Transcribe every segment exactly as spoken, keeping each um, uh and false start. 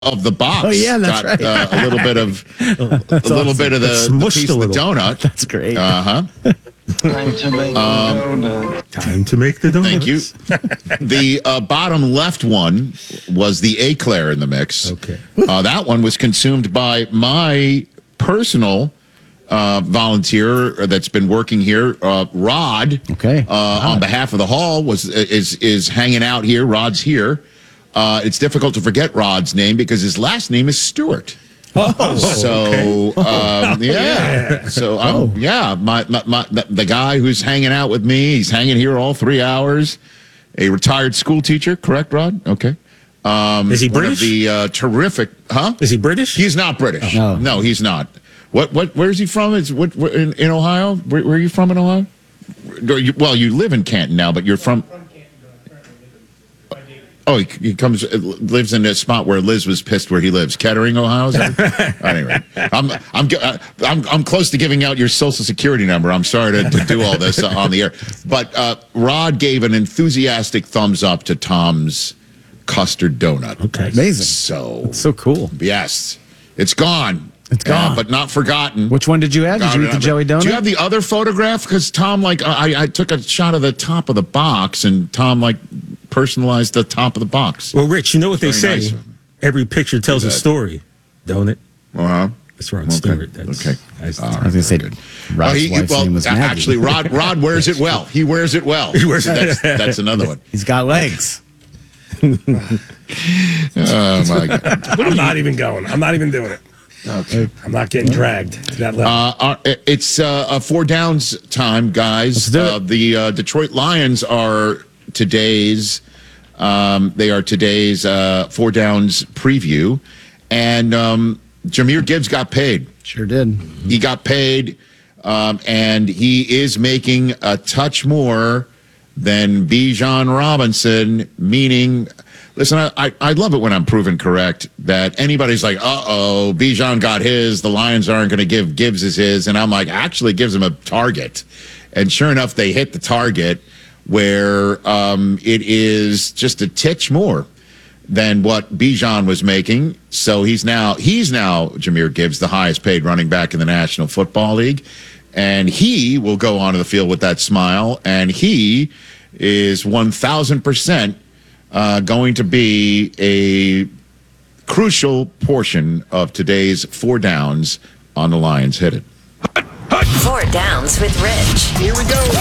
of the box. Oh, yeah, that's got, right. uh, a little bit of a That's little awesome. bit of the, It's the smushed piece a of the little. donut. That's great. Uh huh. Time to make Um, the donut. Time to make the donuts. Thank you. The uh, bottom left one was the eclair in the mix. Okay. Uh, that one was consumed by my personal uh, volunteer that's been working here, uh, Rod. Okay. Uh, on behalf of the hall, was is is hanging out here. Rod's here. Uh, it's difficult to forget Rod's name because his last name is Stewart. Oh, So um, yeah, so um, yeah, my, my, my the, the guy who's hanging out with me, he's hanging here all three hours. A retired school teacher, correct, Rod? Okay. Um, Is he one of British? the uh, terrific, huh? Is he British? He's not British. No. No, he's not. What? What? Where's he from? Is what? what in, in Ohio? Where, where are you from in Ohio? Or you- Well, you live in Canton now, but you're from. Oh, he, he comes lives in a spot where Liz was pissed where he lives, Kettering, Ohio. Is that? Anyway, I'm I'm uh, I'm I'm close to giving out your social security number. I'm sorry to, to do all this on the air, but uh, Rod gave an enthusiastic thumbs up to Tom's custard donut. Okay. Amazing. So So cool. yes, it's gone. It's gone. Uh, but not forgotten. Which one did you have? Did Got you it eat the on jelly there. donut? Do you have the other photograph? Because Tom, like, I, I took a shot of the top of the box, and Tom, like, personalized the top of the box. Well, Rich, you know what they Very say? nice. Every picture tells a that. story, don't it? Uh-huh. That's Ron Okay. Stewart. That's, Okay. that's- All I was going to say, good. Rod's Oh, he- wife's well, name was a- Maggie. actually, Rod Rod wears it well. He wears it well. He wears it- that's, that's another one. He's got legs. Oh, my God. I'm not even going. I'm not even doing it. Okay. I'm not getting dragged to that level. Uh, uh, it's uh, a four downs time, guys. Let's do it. Uh, the uh, Detroit Lions are today's. Um, they are today's uh, four downs preview, and um, Jahmyr Gibbs got paid. Sure did. He got paid, um, and he is making a touch more than Bijan Robinson, meaning, listen, I, I, I love it when I'm proven correct that anybody's like, uh-oh, Bijan got his, the Lions aren't going to give Gibbs is his, and I'm like, actually gives him a target. And sure enough, they hit the target where um, it is just a titch more than what Bijan was making. So he's now, he's now, Jahmyr Gibbs, the highest paid running back in the National Football League. And he will go onto the field with that smile. And he is one thousand percent uh, going to be a crucial portion of today's four downs on the Lions. Hit it. Four Downs with Rich. Here we go.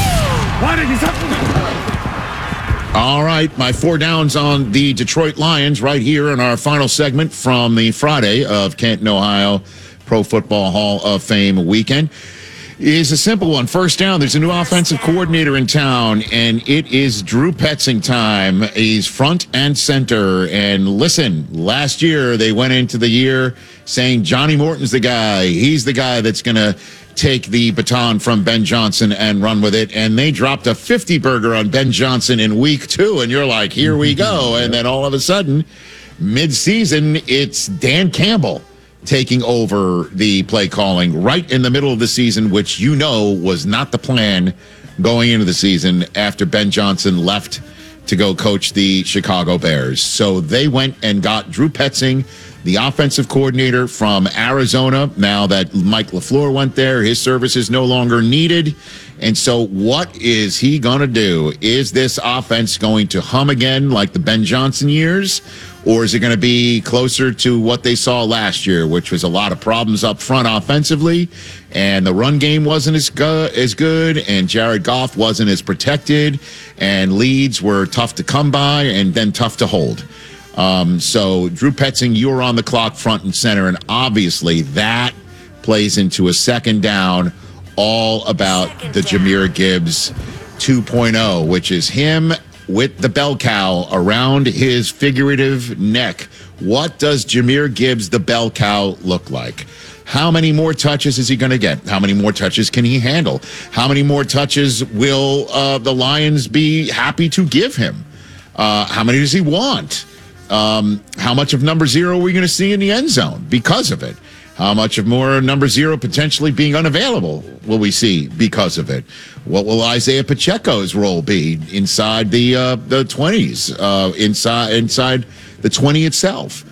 All right, my four downs on the Detroit Lions right here in our final segment from the Friday of Canton, Ohio Pro Football Hall of Fame weekend is a simple one. First down, there's a new offensive coordinator in town, and it is Drew Petzing time. He's front and center. And listen, last year they went into the year saying Johnny Morton's the guy. He's the guy that's going to take the baton from Ben Johnson and run with it. And they dropped a fifty burger on Ben Johnson in week two. And you're like, here we go. And then all of a sudden, mid-season, it's Dan Campbell taking over the play calling right in the middle of the season, which you know was not the plan going into the season after Ben Johnson left to go coach the Chicago Bears. So they went and got Drew Petzing, the offensive coordinator from Arizona. Now that Mike LaFleur went there, his service is no longer needed. And so what is he going to do? Is this offense going to hum again like the Ben Johnson years? Or is it going to be closer to what they saw last year, which was a lot of problems up front offensively, and the run game wasn't as, go- as good, and Jared Goff wasn't as protected, and leads were tough to come by and then tough to hold. Um, so, Drew Petzing, you're on the clock front and center, and obviously that plays into a second down, all about Second the down. Jahmyr Gibbs two point oh, which is him with the bell cow around his figurative neck. What does Jahmyr Gibbs, the bell cow, look like? How many more touches is he going to get? How many more touches can he handle? How many more touches will uh, the Lions be happy to give him? Uh, how many does he want? Um, how much of number zero are we going to see in the end zone because of it? How much of more number zero potentially being unavailable will we see because of it? What will Isaiah Pacheco's role be inside the uh, the twenties, uh, inside inside the twenty itself?